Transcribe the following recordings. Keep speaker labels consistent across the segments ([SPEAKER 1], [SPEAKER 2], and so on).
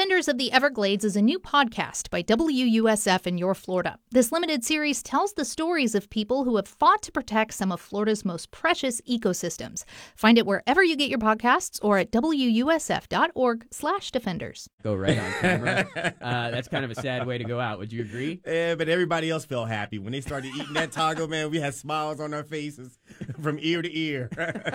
[SPEAKER 1] Defenders of the Everglades is a new podcast by WUSF in your Florida. This limited series tells the stories of people who have fought to protect some of Florida's most precious ecosystems. Find it wherever you get your podcasts or at WUSF.org/defenders.
[SPEAKER 2] Go right on camera. That's kind of a sad way to go out. Would you agree?
[SPEAKER 3] Yeah, but everybody else felt happy. When they started eating that taco, man, we had smiles on our faces from ear to ear.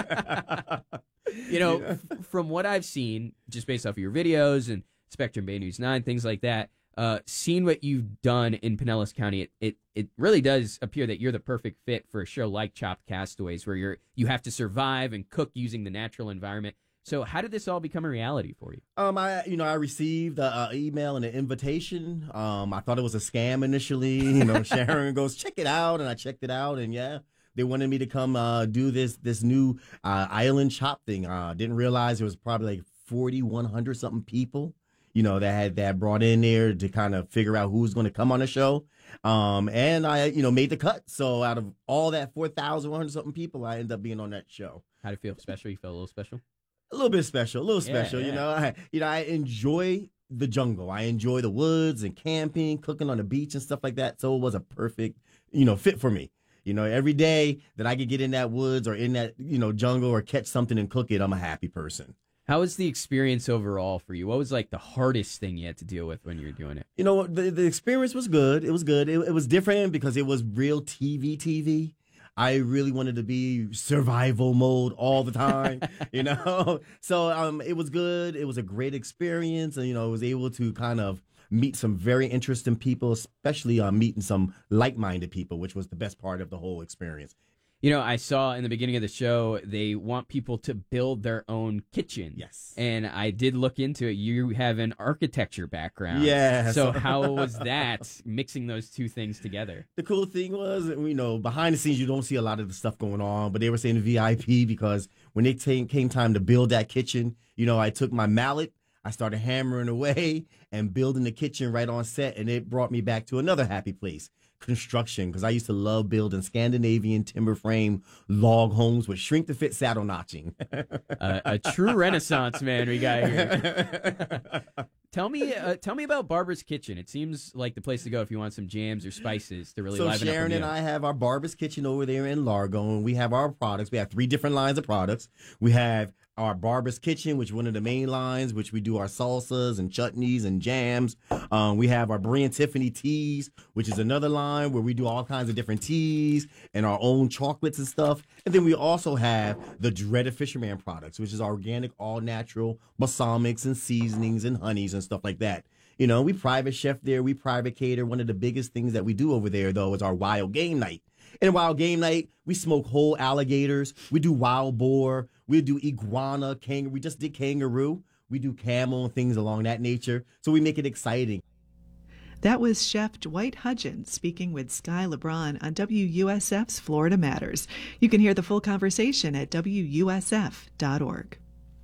[SPEAKER 2] From what I've seen, just based off of your videos and Spectrum Bay News 9, things like that, seeing what you've done in Pinellas County, it really does appear that you're the perfect fit for a show like Chopped Castaways, where you have to survive and cook using the natural environment. So how did this all become a reality for you?
[SPEAKER 3] I received an email and an invitation. I thought it was a scam initially. Sharon goes, check it out, and I checked it out, and yeah. They wanted me to come do this new island chop thing. Didn't realize it was probably like 4,100 something people, that had brought in there to kind of figure out who's going to come on the show. And I, made the cut. So out of all that 4,100 something people, I ended up being on that show.
[SPEAKER 2] How did it feel? Special? You felt a little special?
[SPEAKER 3] A little bit special. A little special.
[SPEAKER 2] Yeah.
[SPEAKER 3] I enjoy the jungle. I enjoy the woods and camping, cooking on the beach and stuff like that. So it was a perfect, fit for me. Every day that I could get in that woods or in that, jungle or catch something and cook it, I'm a happy person.
[SPEAKER 2] How was the experience overall for you? What was like the hardest thing you had to deal with when you were doing it?
[SPEAKER 3] The experience was good. It was good. It was different because it was real TV. I really wanted to be survival mode all the time, So it was good. It was a great experience. And, I was able to kind of meet some very interesting people, especially meeting some like-minded people, which was the best part of the whole experience.
[SPEAKER 2] I saw in the beginning of the show, they want people to build their own kitchen.
[SPEAKER 3] Yes.
[SPEAKER 2] And I did look into it. You have an architecture background.
[SPEAKER 3] Yeah.
[SPEAKER 2] So how was that, mixing those two things together?
[SPEAKER 3] The cool thing was, behind the scenes, you don't see a lot of the stuff going on, but they were saying VIP because when it came time to build that kitchen, I took my mallet, I started hammering away and building the kitchen right on set, and it brought me back to another happy place, construction, because I used to love building Scandinavian timber frame log homes with shrink-to-fit saddle notching.
[SPEAKER 2] A true Renaissance man we got here. Tell me about Barbara's Kitchen. It seems like the place to go if you want some jams or spices to really liven up a meal.
[SPEAKER 3] So Sharon and I have our Barbara's Kitchen over there in Largo, and we have our products. We have 3 different lines of products. We have our Barbara's Kitchen, which is one of the main lines, which we do our salsas and chutneys and jams. We have our Brie and Tiffany teas, which is another line where we do all kinds of different teas and our own chocolates and stuff. And then we also have the Dreaded Fisherman products, which is organic, all-natural balsamics and seasonings and honeys and stuff like that. We private chef there. We private cater. One of the biggest things that we do over there, though, is our wild game night. And wild game night, we smoke whole alligators. We do wild boar. We do iguana, kangaroo. We just did kangaroo. We do camel and things along that nature. So we make it exciting.
[SPEAKER 4] That was Chef Dwight Hudgens speaking with Sky LeBron on WUSF's Florida Matters. You can hear the full conversation at WUSF.org.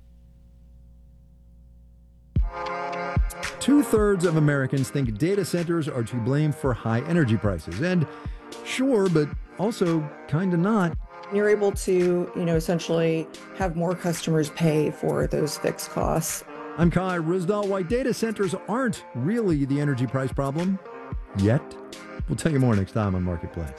[SPEAKER 5] 2/3 of Americans think data centers are to blame for high energy prices. And sure, but also kind of not.
[SPEAKER 6] You're able to, essentially have more customers pay for those fixed costs.
[SPEAKER 5] I'm Kai Rizdal. Why data centers aren't really the energy price problem yet. We'll tell you more next time on Marketplace.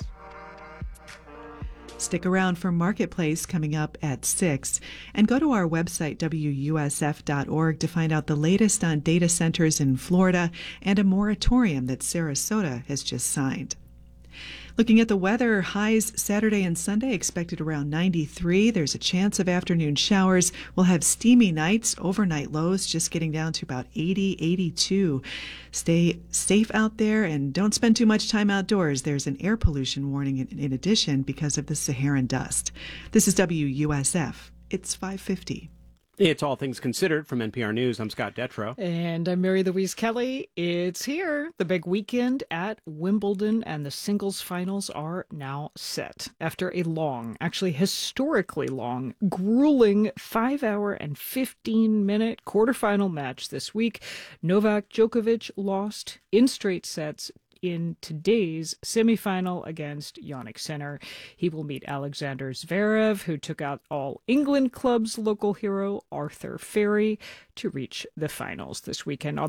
[SPEAKER 4] Stick around for Marketplace coming up at 6. And go to our website, WUSF.org, to find out the latest on data centers in Florida and a moratorium that Sarasota has just signed. Looking at the weather, highs Saturday and Sunday expected around 93. There's a chance of afternoon showers. We'll have steamy nights, overnight lows just getting down to about 80, 82. Stay safe out there and don't spend too much time outdoors. There's an air pollution warning in addition because of the Saharan dust. This is WUSF. It's 5:50.
[SPEAKER 7] It's All Things Considered from NPR News. I'm Scott Detrow.
[SPEAKER 8] And I'm Mary Louise Kelly. It's here. The big weekend at Wimbledon and the singles finals are now set. After a long, actually historically long, grueling 5-hour and 15-minute quarterfinal match this week, Novak Djokovic lost in straight sets in today's semifinal against Jannik Sinner. He will meet Alexander Zverev, who took out All England Club's local hero Arthur Ferry, to reach the finals this weekend.